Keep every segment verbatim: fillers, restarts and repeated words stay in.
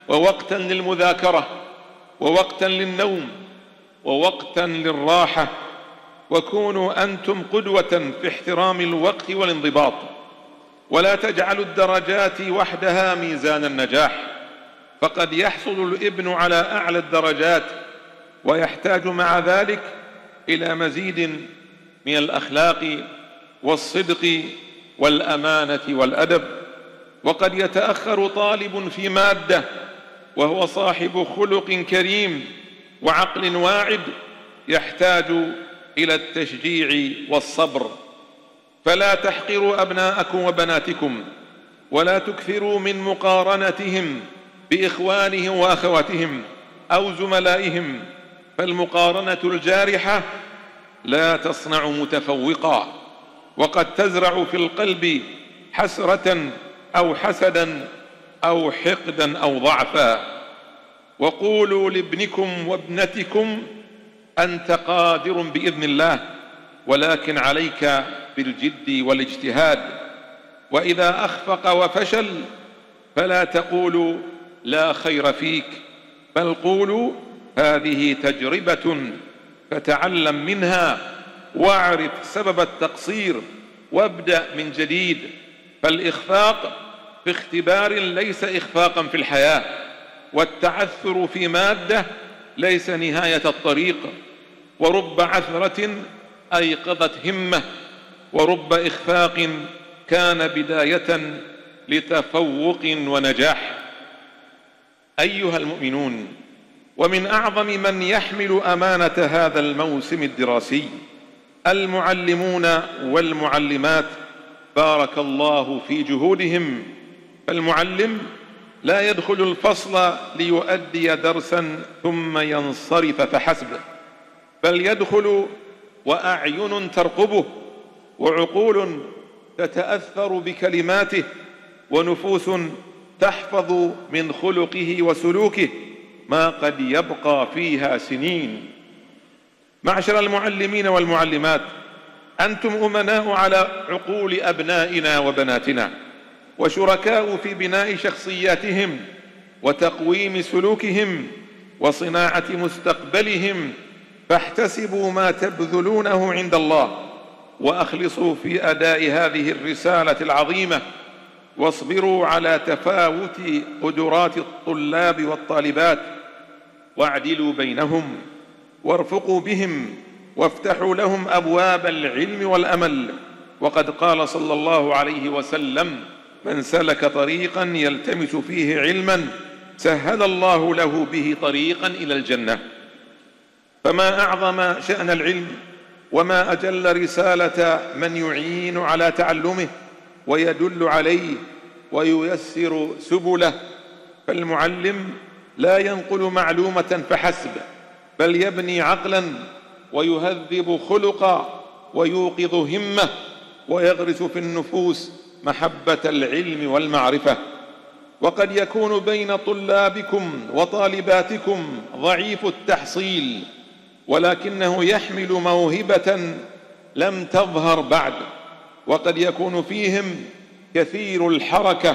ووقتا للمذاكرة، ووقتا للنوم، ووقتا للراحة. وكونوا أنتم قدوة في احترام الوقت والانضباط، ولا تجعلوا الدرجات وحدها ميزان النجاح، فقد يحصل الابن على أعلى الدرجات ويحتاج مع ذلك إلى مزيد من الأخلاق والصدق والأمانة والأدب. وقد يتأخر طالب في مادة وهو صاحب خلق كريم وعقل واعد، يحتاج إلى التشجيع والصبر. فلا تحقروا أبناءكم وبناتكم، ولا تكثروا من مقارنتهم بإخوانهم وأخواتهم أو زملائهم، فالمقارنة الجارحة لا تصنع متفوقا، وقد تزرع في القلب حسرة أو حسدا أو حقدا أو ضعفا. وقولوا لابنكم وابنتكم: أنت قادر بإذن الله، ولكن عليك بالجد والاجتهاد. وإذا أخفق وفشل فلا تقولوا لا خير فيك، بل قولوا هذه تجربة فتعلم منها، واعرف سبب التقصير وابدأ من جديد. فالإخفاق في اختبار ليس إخفاقا في الحياة، والتعثر في مادة ليس نهاية الطريق. ورب عثرة أيقظت همة، ورب إخفاق كان بداية لتفوق ونجاح. أيها المؤمنون، ومن أعظم من يحمل أمانة هذا الموسم الدراسي المعلمون والمعلمات، بارك الله في جهودهم. فالمعلم لا يدخل الفصل ليؤدي درسا ثم ينصرف فحسب، بل يدخل وأعين ترقبه، وعقول تتأثر بكلماته، ونفوس تحفظ من خلقه وسلوكه ما قد يبقى فيها سنين. معشر المعلمين والمعلمات، أنتم أمناء على عقول أبنائنا وبناتنا، وشركاء في بناء شخصياتهم وتقويم سلوكهم وصناعة مستقبلهم، فاحتسبوا ما تبذلونه عند الله، وأخلصوا في أداء هذه الرسالة العظيمة، واصبروا على تفاوت قدرات الطلاب والطالبات، واعدلوا بينهم، وارفقوا بهم، وافتحوا لهم أبواب العلم والأمل. وقد قال صلى الله عليه وسلم: من سلك طريقا يلتمس فيه علما سهل الله له به طريقا إلى الجنة. فما أعظم شأن العلم، وما أجل رسالة من يعين على تعلمه ويدل عليه وييسر سبله. فالمعلم لا ينقل معلومة فحسب، بل يبني عقلا ويهذب خلقا ويوقظ همة، ويغرس في النفوس محبة العلم والمعرفة. وقد يكون بين طلابكم وطالباتكم ضعيف التحصيل، ولكنه يحمل موهبة لم تظهر بعد، وقد يكون فيهم كثير الحركة،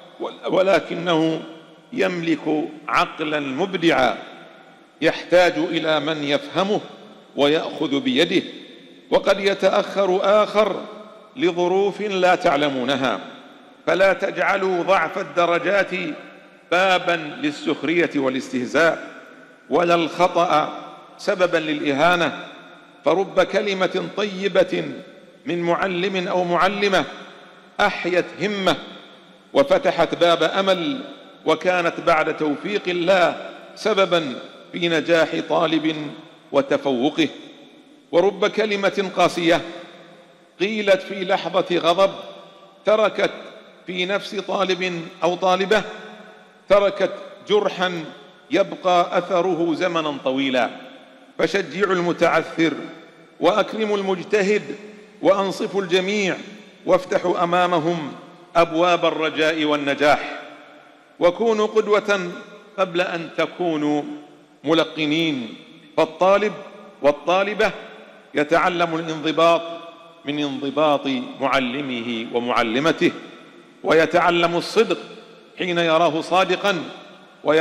ولكنه يملك عقلا مبدعا يحتاج إلى من يفهمه ويأخذ بيده. وقد يتأخر آخر لظروف لا تعلمونها، فلا تجعلوا ضعف الدرجات بابا للسخرية والاستهزاء، ولا الخطأ سببا للإهانة. فرب كلمة طيبة من معلم أو معلمة أحيت همة وفتحت باب أمل، وكانت بعد توفيق الله سببا في نجاح طالب وتفوقه. ورب كلمة قاسية قيلت في لحظة غضب تركت في نفس طالب أو طالبة تركت جرحا يبقى أثره زمنا طويلا. فشجعوا المتعثر، وأكرموا المجتهد، وأنصفوا الجميع، وافتحوا أمامهم أبواب الرجاء والنجاح. وكونوا قدوة قبل أن تكونوا ملقنين. فالطالب والطالبة يتعلم الانضباط من انضباط معلمه ومعلمته، ويتعلم الصدق حين يراه صادقا